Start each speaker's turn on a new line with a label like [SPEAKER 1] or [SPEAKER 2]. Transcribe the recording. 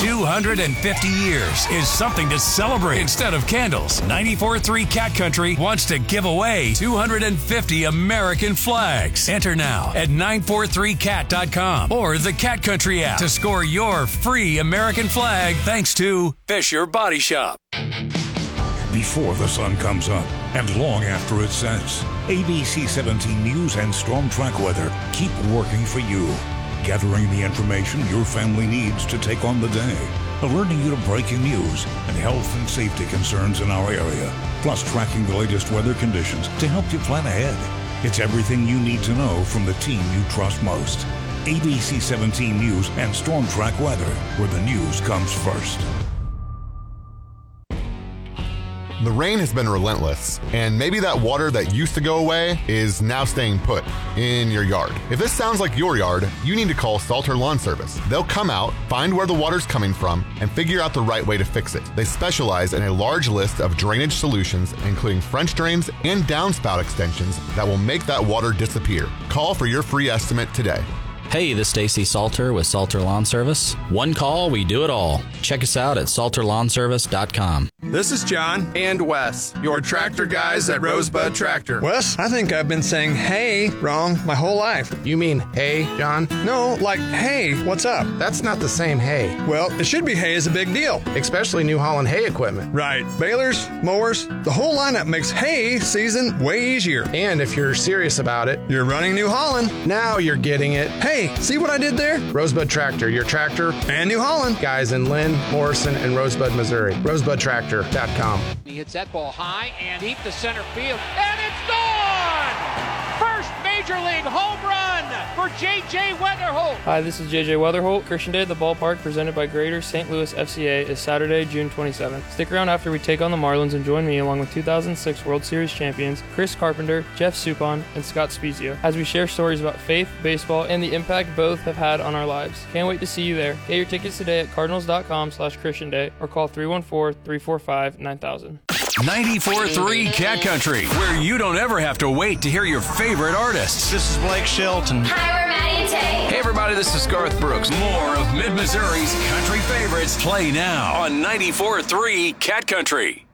[SPEAKER 1] 250 years is something to celebrate. Instead of candles, 94.3 Cat Country wants to give away 250 American flags. Enter now at 943cat.com or the Cat Country app to score your free American flag thanks to Fisher Body Shop.
[SPEAKER 2] Before the sun comes up and long after it sets, ABC 17 News and Storm Track Weather keep working for you, gathering the information your family needs to take on the day, alerting you to breaking news and health and safety concerns in our area, plus tracking the latest weather conditions to help you plan ahead. It's everything you need to know from the team you trust most. ABC 17 News and Storm Track Weather, where the news comes first.
[SPEAKER 3] The rain has been relentless, and maybe that water that used to go away is now staying put in your yard. If this sounds like your yard, you need to call Salter Lawn Service. They'll come out, find where the water's coming from, and figure out the right way to fix it. They specialize in a large list of drainage solutions, including French drains and downspout extensions that will make that water disappear. Call for your free estimate today.
[SPEAKER 4] Hey, this is Stacy Salter with Salter Lawn Service. One call, we do it all. Check us out at salterlawnservice.com.
[SPEAKER 5] This is John and Wes, your tractor guys at Rosebud Tractor.
[SPEAKER 6] Wes, I think I've been saying hey wrong my whole life.
[SPEAKER 5] You mean hey, John?
[SPEAKER 6] No, like hey, what's up?
[SPEAKER 5] That's not the same hey.
[SPEAKER 6] Well, it should be hey is a big deal.
[SPEAKER 5] Especially New Holland hay equipment.
[SPEAKER 6] Right. Balers, mowers, the whole lineup makes hay season way easier.
[SPEAKER 5] And if you're serious about it,
[SPEAKER 6] you're running New Holland.
[SPEAKER 5] Now you're getting it.
[SPEAKER 6] Hey, see what I did there?
[SPEAKER 5] Rosebud Tractor, your tractor
[SPEAKER 6] and New Holland
[SPEAKER 5] guys in Lynn, Morrison, and Rosebud, Missouri. RosebudTractor.com.
[SPEAKER 7] He hits that ball high and deep to center field, and it's gone! First Major League home run for J.J. Weatherholt.
[SPEAKER 8] Hi, this is J.J. Weatherholt. Christian Day at the Ballpark, presented by Greater St. Louis FCA, is Saturday, June 27th. Stick around after we take on the Marlins and join me along with 2006 World Series champions Chris Carpenter, Jeff Suppan, and Scott Spezio as we share stories about faith, baseball, and the impact both have had on our lives. Can't wait to see you there. Get your tickets today at cardinals.com/Christian Day or call 314-345-9000.
[SPEAKER 1] 94.3 Cat Country, where you don't ever have to wait to hear your favorite artists.
[SPEAKER 9] This is Blake Shelton.
[SPEAKER 10] Hi, we're Maddie and Tay.
[SPEAKER 1] Hey, everybody, this is Garth Brooks. More of Mid-Missouri's country favorites play now on 94.3 Cat Country.